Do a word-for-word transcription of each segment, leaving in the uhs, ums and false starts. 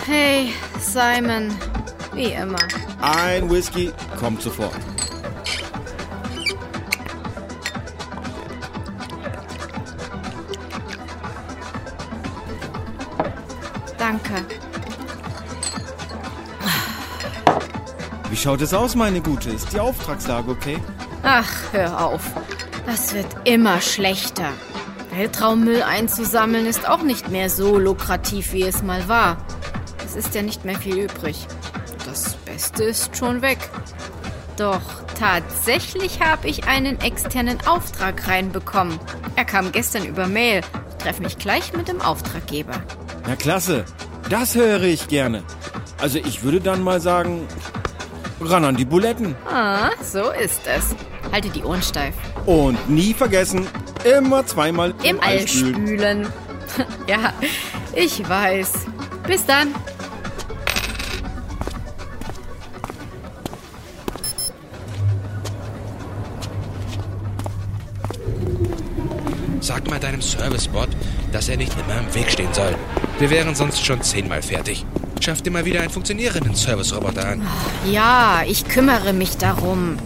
Hey, Simon. Wie immer. Ein Whisky kommt sofort. Danke. Wie schaut es aus, meine Gute? Ist die Auftragslage okay? Ach, hör auf. Das wird immer schlechter. Weltraummüll einzusammeln ist auch nicht mehr so lukrativ, wie es mal war. Es ist ja nicht mehr viel übrig. Das Beste ist schon weg. Doch tatsächlich habe ich einen externen Auftrag reinbekommen. Er kam gestern über Mail. Ich treffe mich gleich mit dem Auftraggeber. Na klasse, das höre ich gerne. Also ich würde dann mal sagen, ran an die Buletten. Ah, so ist es. Halte die Ohren steif. Und nie vergessen, immer zweimal Im, im All All spülen. spülen. Ja, ich weiß. Bis dann. Sag mal deinem Servicebot, dass er nicht immer im Weg stehen soll. Wir wären sonst schon zehnmal fertig. Schaff dir mal wieder einen funktionierenden Service-Roboter an. Ja, ich kümmere mich darum.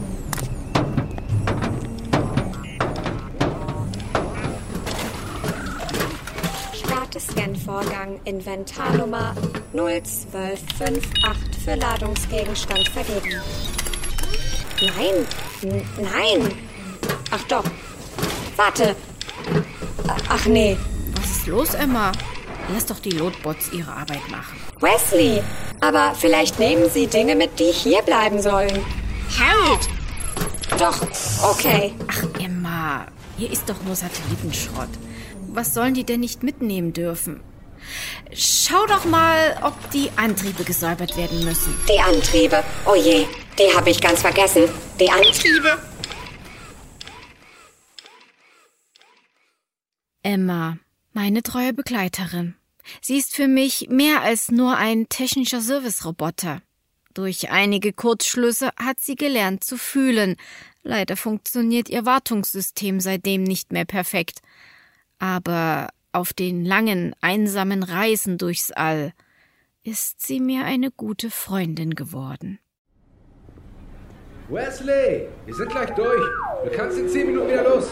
Starte Scan-Vorgang. Inventarnummer null zwölf fünf acht für Ladungsgegenstand vergeben. Nein, N- nein. Ach doch. Warte. Ach nee. Was ist los, Emma? Lass doch die Lotbots ihre Arbeit machen. Wesley, aber vielleicht nehmen Sie Dinge mit, die hier bleiben sollen. Halt! Doch, okay. Ach, Emma, hier ist doch nur Satellitenschrott. Was sollen die denn nicht mitnehmen dürfen? Schau doch mal, ob die Antriebe gesäubert werden müssen. Die Antriebe. Oh je, die habe ich ganz vergessen. Die Antriebe. Emma, meine treue Begleiterin. Sie ist für mich mehr als nur ein technischer Service-Roboter. Durch einige Kurzschlüsse hat sie gelernt zu fühlen. Leider funktioniert ihr Wartungssystem seitdem nicht mehr perfekt. Aber auf den langen, einsamen Reisen durchs All ist sie mir eine gute Freundin geworden. Wesley, wir sind gleich durch. Du kannst in zehn Minuten wieder los.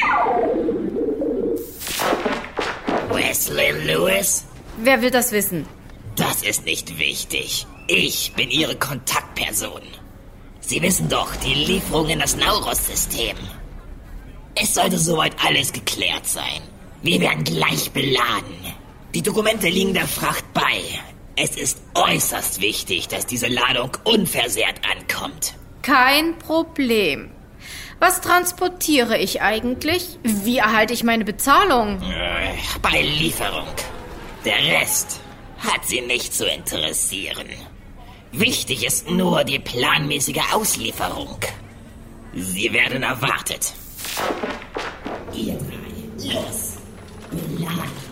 Wesley Lewis? Wer will das wissen? Das ist nicht wichtig. Ich bin Ihre Kontaktperson. Sie wissen doch, die Lieferung in das Nauros-System. Es sollte soweit alles geklärt sein. Wir werden gleich beladen. Die Dokumente liegen der Fracht bei. Es ist äußerst wichtig, dass diese Ladung unversehrt ankommt. Kein Problem. Was transportiere ich eigentlich? Wie erhalte ich meine Bezahlung? Äh, bei Lieferung. Der Rest hat Sie nicht zu interessieren. Wichtig ist nur die planmäßige Auslieferung. Sie werden erwartet. Ihr drei, los, beladen.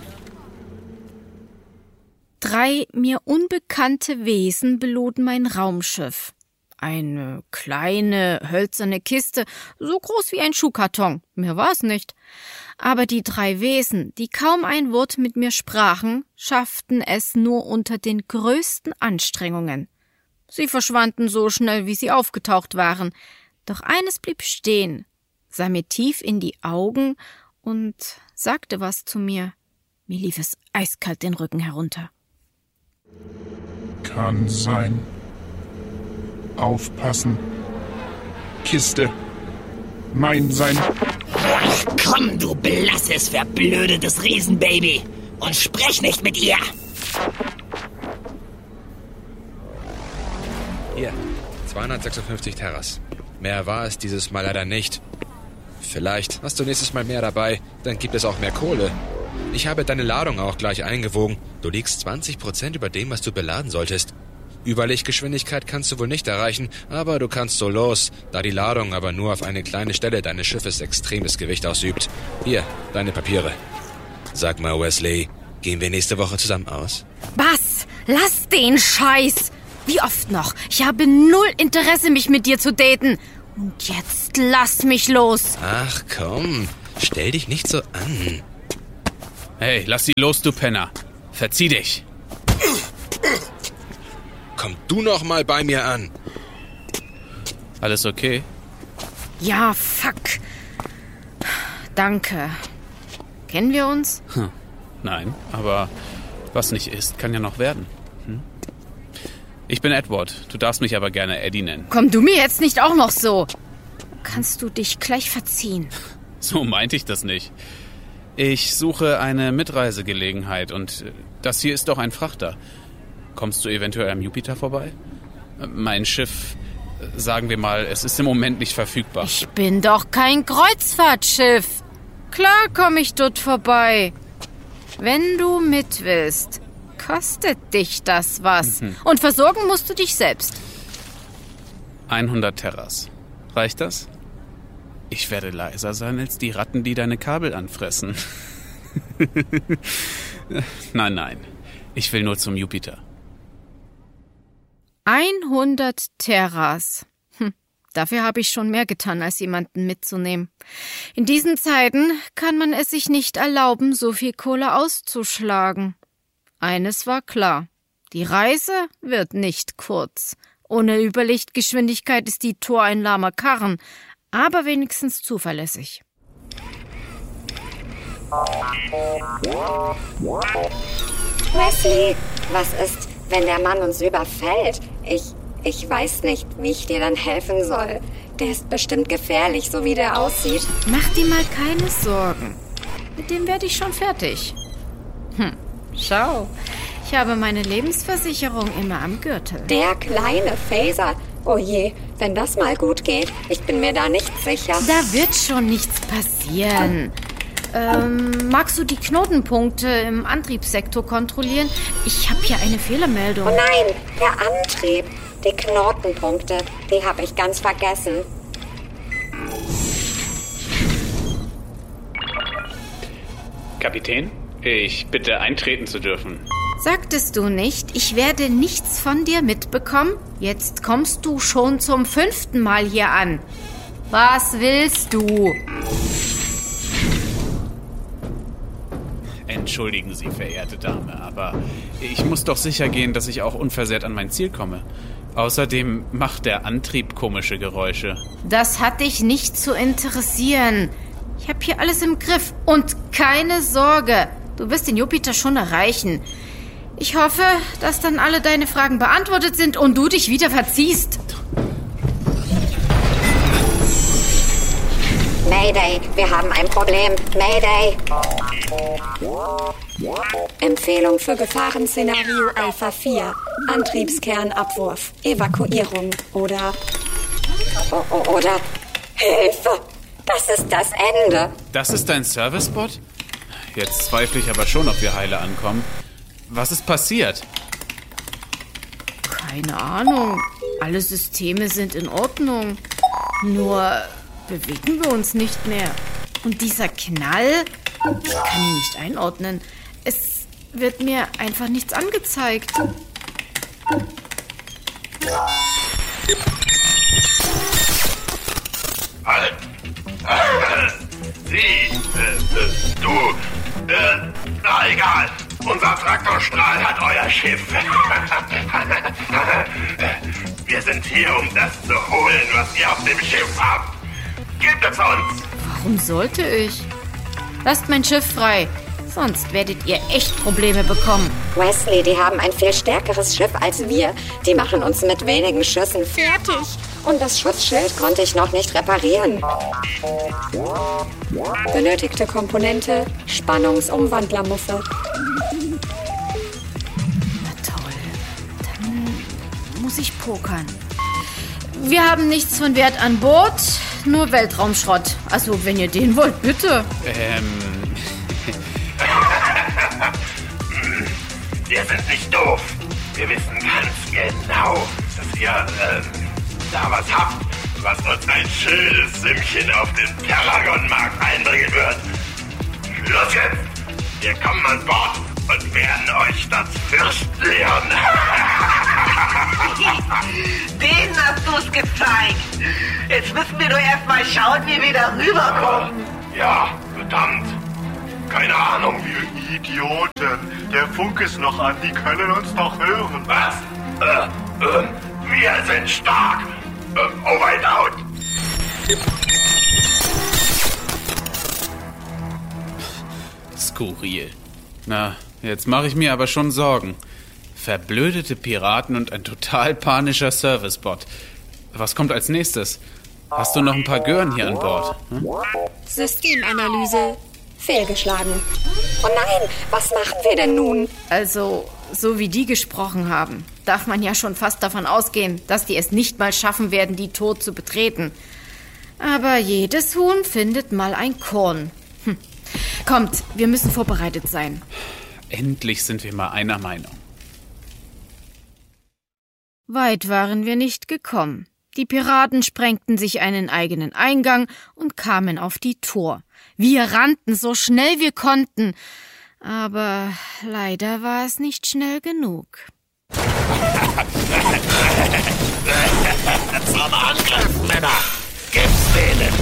Drei mir unbekannte Wesen beluden mein Raumschiff. Eine kleine, hölzerne Kiste, so groß wie ein Schuhkarton. Mehr war es nicht. Aber die drei Wesen, die kaum ein Wort mit mir sprachen, schafften es nur unter den größten Anstrengungen. Sie verschwanden so schnell, wie sie aufgetaucht waren. Doch eines blieb stehen, sah mir tief in die Augen und sagte was zu mir. Mir lief es eiskalt den Rücken herunter. Kann sein. Aufpassen. Kiste. Mein sein. Ach komm, du blasses, verblödetes Riesenbaby. Und sprech nicht mit ihr. Hier, zweihundertsechsundfünfzig Terras. Mehr war es dieses Mal leider nicht. Vielleicht hast du nächstes Mal mehr dabei, dann gibt es auch mehr Kohle. Ich habe deine Ladung auch gleich eingewogen. Du liegst zwanzig Prozent über dem, was du beladen solltest. Überlichtgeschwindigkeit kannst du wohl nicht erreichen, aber du kannst so los, da die Ladung aber nur auf eine kleine Stelle deines Schiffes extremes Gewicht ausübt. Hier, deine Papiere. Sag mal, Wesley, gehen wir nächste Woche zusammen aus? Was? Lass den Scheiß! Wie oft noch? Ich habe null Interesse, mich mit dir zu daten. Und jetzt lass mich los. Ach komm, stell dich nicht so an. Hey, lass sie los, du Penner. Verzieh dich. komm du noch mal bei mir an. Alles okay? Ja, fuck. Danke. Kennen wir uns? Hm. Nein, aber was nicht ist, kann ja noch werden. Hm? Ich bin Edward. Du darfst mich aber gerne Eddie nennen. Komm du mir jetzt nicht auch noch so. Kannst du dich gleich verziehen? So meinte ich das nicht. Ich suche eine Mitreisegelegenheit und das hier ist doch ein Frachter. Kommst du eventuell am Jupiter vorbei? Mein Schiff, sagen wir mal, es ist im Moment nicht verfügbar. Ich bin doch kein Kreuzfahrtschiff. Klar komme ich dort vorbei. Wenn du mit willst, kostet dich das was. Mhm. Und versorgen musst du dich selbst. hundert Terras. Reicht das? Ich werde leiser sein als die Ratten, die deine Kabel anfressen. Nein, nein. Ich will nur zum Jupiter. hundert Terras. Hm, dafür habe ich schon mehr getan, als jemanden mitzunehmen. In diesen Zeiten kann man es sich nicht erlauben, so viel Kohle auszuschlagen. Eines war klar. Die Reise wird nicht kurz. Ohne Überlichtgeschwindigkeit ist die Tor ein lahmer Karren, aber wenigstens zuverlässig. Wesley, was ist, wenn der Mann uns überfällt? Ich, ich weiß nicht, wie ich dir dann helfen soll. Der ist bestimmt gefährlich, so wie der aussieht. Mach dir mal keine Sorgen. Mit dem werde ich schon fertig. Hm, schau. Ich habe meine Lebensversicherung immer am Gürtel. Der kleine Phaser. Oh je, wenn das mal gut geht. Ich bin mir da nicht sicher. Da wird schon nichts passieren. Ähm, magst du die Knotenpunkte im Antriebssektor kontrollieren? Ich habe hier eine Fehlermeldung. Oh nein, der Antrieb. Die Knotenpunkte, die habe ich ganz vergessen. Kapitän, ich bitte eintreten zu dürfen. Sagtest du nicht, ich werde nichts von dir mitbekommen? Jetzt kommst du schon zum fünften Mal hier an. Was willst du? Entschuldigen Sie, verehrte Dame, aber ich muss doch sicher gehen, dass ich auch unversehrt an mein Ziel komme. Außerdem macht der Antrieb komische Geräusche. Das hat dich nicht zu interessieren. Ich habe hier alles im Griff. Und keine Sorge, du wirst den Jupiter schon erreichen. Ich hoffe, dass dann alle deine Fragen beantwortet sind und du dich wieder verziehst. Mayday, wir haben ein Problem. Mayday. Empfehlung für Gefahrenszenario Alpha vier. Antriebskernabwurf. Evakuierung. Oder... O- oder... Hilfe! Das ist das Ende. Das ist dein Servicebot? Jetzt zweifle ich aber schon, ob wir heile ankommen. Was ist passiert? Keine Ahnung. Alle Systeme sind in Ordnung. Nur bewegen wir uns nicht mehr. Und dieser Knall, ich kann ihn nicht einordnen. Es wird mir einfach nichts angezeigt. Halt! Sie, äh, du, äh, na egal. Unser Traktorstrahl hat euer Schiff. Wir sind hier, um das zu holen, was ihr auf dem Schiff habt. Gebt es uns! Warum sollte ich? Lasst mein Schiff frei, sonst werdet ihr echt Probleme bekommen. Wesley, die haben ein viel stärkeres Schiff als wir. Die machen uns mit wenigen Schüssen fertig. Und das Schutzschild konnte ich noch nicht reparieren. Benötigte Komponente, Spannungsumwandlermuffe. Na toll, dann muss ich pokern. Wir haben nichts von Wert an Bord, nur Weltraumschrott. Also, wenn ihr den wollt, bitte. Ähm... Wir sind nicht doof. Wir wissen ganz genau, dass ihr ähm, da was habt, was uns ein schönes Sümmchen auf dem Terragon-Markt einbringen wird. Los jetzt! Wir kommen an Bord und werden euch das Fürchten lernen. Denen hast du's gezeigt. Jetzt müssen wir doch erstmal schauen, wie wir da rüberkommen. Ja, verdammt. Keine Ahnung, wir Idioten. Der Funk ist noch an, die können uns doch hören. Was? Äh, Ähm, wir sind stark. Ähm, over and out. Skurril. Na, jetzt mache ich mir aber schon Sorgen. Verblödete Piraten und ein total panischer Servicebot. Was kommt als nächstes? Hast du noch ein paar Gören hier an Bord? Hm? Systemanalyse fehlgeschlagen. Oh nein, was machen wir denn nun? Also, so wie die gesprochen haben, darf man ja schon fast davon ausgehen, dass die es nicht mal schaffen werden, die Tor zu betreten. Aber jedes Huhn findet mal ein Korn. Hm. Kommt, wir müssen vorbereitet sein. Endlich sind wir mal einer Meinung. Weit waren wir nicht gekommen. Die Piraten sprengten sich einen eigenen Eingang und kamen auf die Tor. Wir rannten so schnell wir konnten, aber leider war es nicht schnell genug. Zum Angriff, Männer! Gib's denen!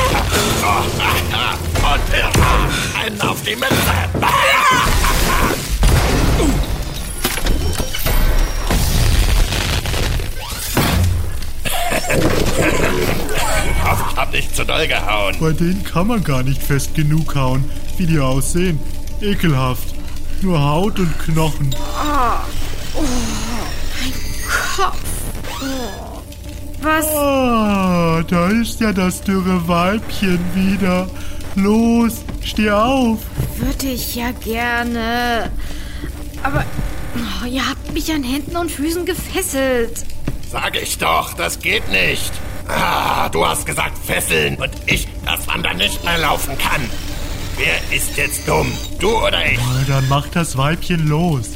Und wir einen auf die Mütze! Ich hoffe, ich hab nicht zu doll gehauen. Bei denen kann man gar nicht fest genug hauen, wie die aussehen. Ekelhaft. Nur Haut und Knochen. Oh, oh mein Kopf. Oh. Was? Ah, da ist ja das dürre Weibchen wieder. Los, steh auf. Würde ich ja gerne. Aber oh, ihr habt mich an Händen und Füßen gefesselt. Sag ich doch, das geht nicht. Ah, du hast gesagt fesseln und ich, dass man da nicht mehr laufen kann. Wer ist jetzt dumm? Du oder ich? Na, dann mach das Weibchen los.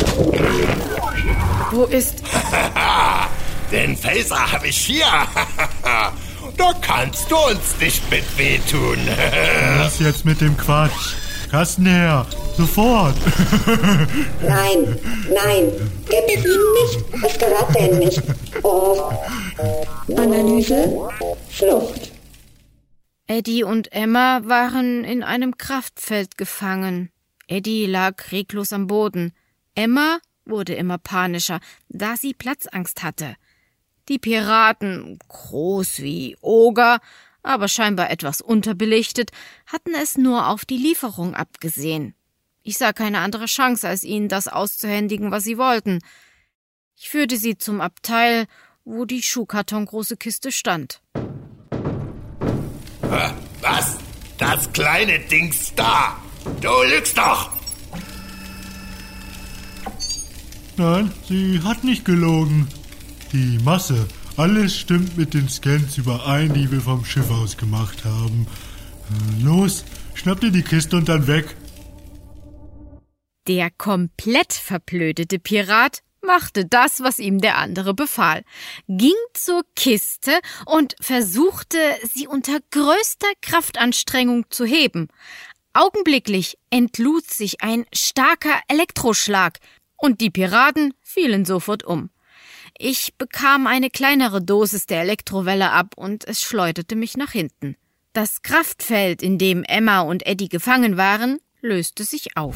Wo ist... Den Phaser habe ich hier. Da kannst du uns nicht mit wehtun. Was jetzt mit dem Quatsch? Kasten her, sofort. Nein, nein, gib ihn nicht. Was gehört denn nicht? Oh. Analyse, Flucht. Eddie und Emma waren in einem Kraftfeld gefangen. Eddie lag reglos am Boden. Emma wurde immer panischer, da sie Platzangst hatte. Die Piraten, groß wie Oger, aber scheinbar etwas unterbelichtet, hatten es nur auf die Lieferung abgesehen. Ich sah keine andere Chance, als ihnen das auszuhändigen, was sie wollten. Ich führte sie zum Abteil, wo die Schuhkartongroße Kiste stand. Was? Das kleine Dings da? Du lügst doch! Nein, sie hat nicht gelogen. Die Masse, alles stimmt mit den Scans überein, die wir vom Schiff aus gemacht haben. Los, schnapp dir die Kiste und dann weg. Der komplett verblödete Pirat machte das, was ihm der andere befahl, ging zur Kiste und versuchte, sie unter größter Kraftanstrengung zu heben. Augenblicklich entlud sich ein starker Elektroschlag und die Piraten fielen sofort um. Ich bekam eine kleinere Dosis der Elektrowelle ab und es schleuderte mich nach hinten. Das Kraftfeld, in dem Emma und Eddie gefangen waren, löste sich auf.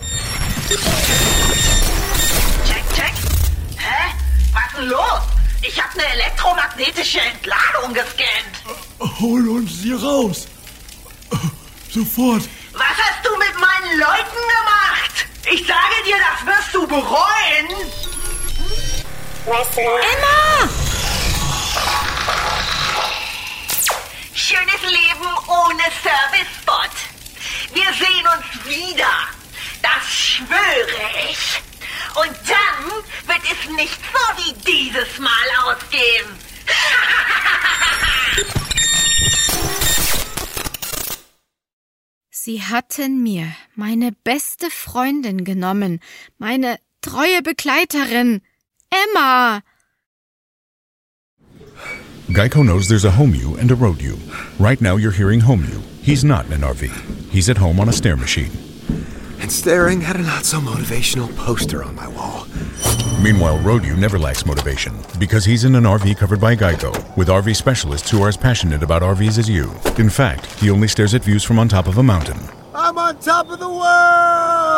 Check, check. Hä? Was ist denn los? Ich habe eine elektromagnetische Entladung gescannt. Hol uns sie raus. Sofort. Was hast du mit meinen Leuten gemacht? Ich sage dir, das wirst du bereuen. Emma! Schönes Leben ohne Servicebot. Wir sehen uns wieder. Das schwöre ich. Und dann wird es nicht so wie dieses Mal ausgehen. Sie hatten mir meine beste Freundin genommen, meine treue Begleiterin, Emma. Geico knows there's a home you and a road you. Right now you're hearing home you. He's not in an R V. He's at home on a stair machine. And staring at a not-so-motivational poster on my wall. Meanwhile, Road You never lacks motivation because he's in an R V covered by Geico with R V specialists who are as passionate about R Vs as you. In fact, he only stares at views from on top of a mountain. I'm on top of the world!